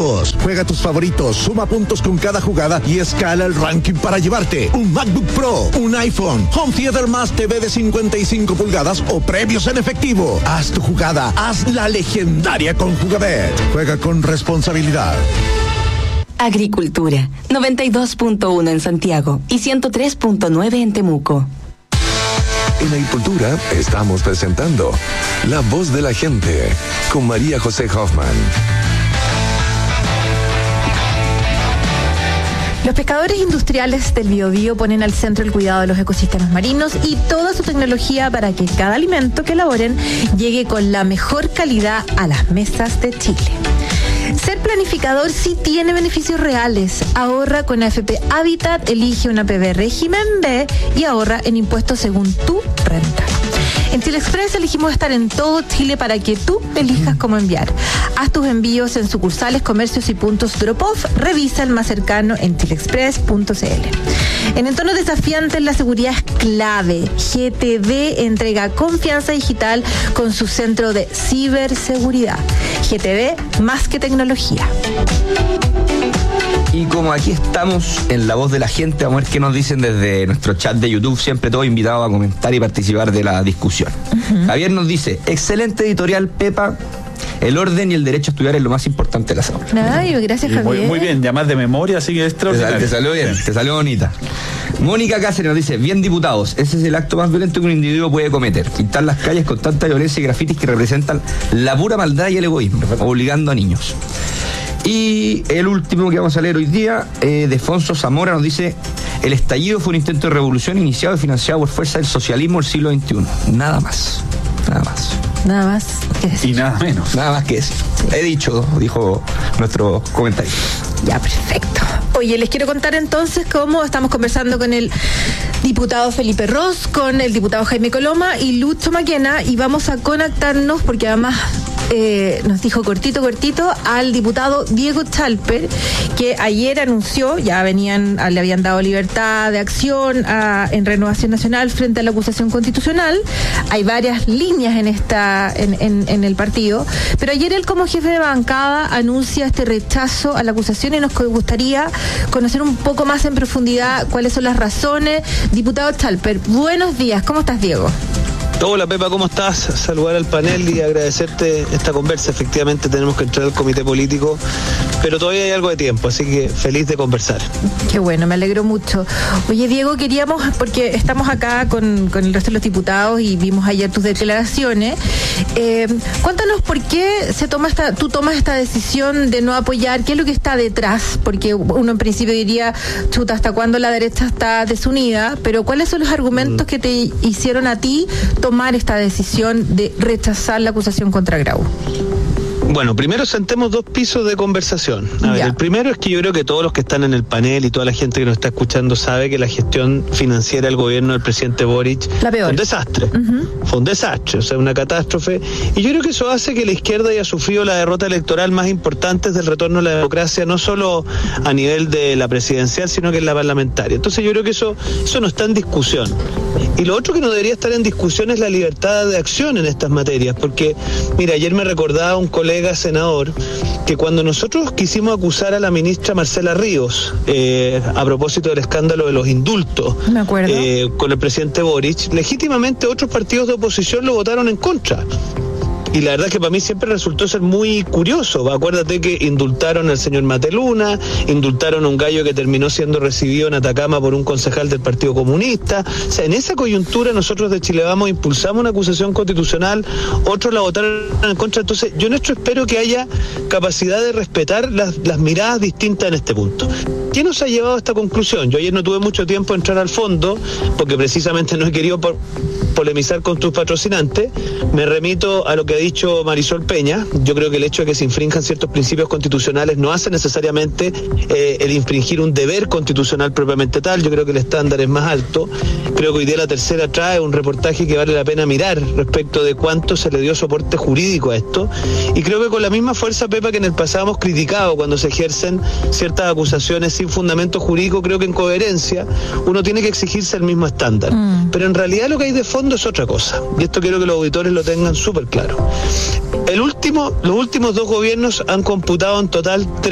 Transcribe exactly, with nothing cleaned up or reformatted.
juegos. Juega tus favoritos, suma puntos con cada jugada y escala el ranking para llevarte un MacBook Pro, un iPhone, Home Theater más T V de cincuenta y cinco pulgadas o premios en efectivo. Haz tu jugada, haz la legendaria con Jugabet. Juega con responsabilidad. Agricultura, noventa y dos punto uno en Santiago y ciento tres punto nueve en Temuco. En Agricultura estamos presentando La Voz de la Gente con María José Hoffman. Los pescadores industriales del Biobío ponen al centro el cuidado de los ecosistemas marinos y toda su tecnología para que cada alimento que elaboren llegue con la mejor calidad a las mesas de Chile. Ser planificador sí tiene beneficios reales. Ahorra con A F P Habitat, elige una P B régimen B y ahorra en impuestos según tu renta. En Chile Express elegimos estar en todo Chile para que tú elijas cómo enviar. Haz tus envíos en sucursales, comercios y puntos drop-off. Revisa el más cercano en chile express punto c l. En entornos desafiantes, la seguridad es clave. G T D entrega confianza digital con su centro de ciberseguridad. G T D, más que tecnología. Y como aquí estamos en La Voz de la Gente, vamos a ver qué nos dicen desde nuestro chat de YouTube, siempre todos invitados a comentar y participar de la discusión. Uh-huh. Javier nos dice, excelente editorial, Pepa. El orden y el derecho a estudiar es lo más importante de las aulas. Ay, gracias, Javier. Muy, muy bien, ya más de memoria, así que es extraordinario. Te, te salió bien, te salió bonita. Mónica Cáceres nos dice, bien diputados, ese es el acto más violento que un individuo puede cometer. Pintar las calles con tanta violencia y grafitis que representan la pura maldad y el egoísmo, obligando a niños. Y el último que vamos a leer hoy día, eh, de Fonso Zamora, nos dice, el estallido fue un intento de revolución iniciado y financiado por fuerza del socialismo del siglo veintiuno. Nada más, nada más. Nada más que decir. Y nada menos. Nada más que eso. He dicho, dijo nuestro comentario. Ya, perfecto. Oye, les quiero contar entonces cómo estamos conversando con el diputado Felipe Ros, con el diputado Jaime Coloma y Lucho Maquena, y vamos a conectarnos porque además eh, nos dijo cortito, cortito al diputado Diego Chalper, que ayer anunció, ya venían, le habían dado libertad de acción a, en Renovación Nacional frente a la acusación constitucional. Hay varias líneas en esta en, en, en el partido, pero ayer él como jefe de bancada anuncia este rechazo a la acusación y nos gustaría conocer un poco más en profundidad cuáles son las razones. Diputado Chalper, buenos días, ¿cómo estás, Diego? Hola Pepa, ¿cómo estás? Saludar al panel y agradecerte esta conversa. Efectivamente tenemos que entrar al comité político, pero todavía hay algo de tiempo, así que feliz de conversar. Qué bueno, me alegro mucho. Oye, Diego, queríamos, porque estamos acá con, con el resto de los diputados y vimos ayer tus declaraciones, eh, cuéntanos por qué se toma esta, tú tomas esta decisión de no apoyar, qué es lo que está detrás, porque uno en principio diría, chuta, ¿hasta cuándo la derecha está desunida? Pero ¿cuáles son los argumentos mm. que te hicieron a ti tomar esta decisión de rechazar la acusación contra Grau? Bueno, primero sentemos dos pisos de conversación. A ver, el primero es que yo creo que todos los que están en el panel y toda la gente que nos está escuchando sabe que la gestión financiera del gobierno del presidente Boric fue un desastre. Uh-huh. Fue un desastre, o sea, una catástrofe. Y yo creo que eso hace que la izquierda haya sufrido la derrota electoral más importante desde el retorno a la democracia, no solo a nivel de la presidencial, sino que en la parlamentaria. Entonces yo creo que eso, eso no está en discusión. Y lo otro que no debería estar en discusión es la libertad de acción en estas materias, porque, mira, ayer me recordaba un colega senador que cuando nosotros quisimos acusar a la ministra Marcela Ríos eh, a propósito del escándalo de los indultos me acuerdo. Eh, con el presidente Boric, legítimamente otros partidos de oposición lo votaron en contra. Y la verdad es que para mí siempre resultó ser muy curioso. Acuérdate que indultaron al señor Mateluna, indultaron a un gallo que terminó siendo recibido en Atacama por un concejal del Partido Comunista. O sea, en esa coyuntura nosotros de Chile Vamos impulsamos una acusación constitucional, otros la votaron en contra. Entonces yo en esto espero que haya capacidad de respetar las, las miradas distintas en este punto. ¿Qué nos ha llevado a esta conclusión? Yo ayer no tuve mucho tiempo de entrar al fondo, porque precisamente no he querido por polemizar con tus patrocinantes. Me remito a lo que ha dicho Marisol Peña. Yo creo que el hecho de que se infrinjan ciertos principios constitucionales no hace necesariamente eh, el infringir un deber constitucional propiamente tal. Yo creo que el estándar es más alto. Creo que hoy día La Tercera trae un reportaje que vale la pena mirar respecto de cuánto se le dio soporte jurídico a esto. Y creo que con la misma fuerza, Pepa, que en el pasado hemos criticado cuando se ejercen ciertas acusaciones sin fundamento jurídico, creo que en coherencia uno tiene que exigirse el mismo estándar. Mm. Pero en realidad lo que hay de fondo es otra cosa, y esto quiero que los auditores lo tengan súper claro. El último, los últimos dos gobiernos han computado en total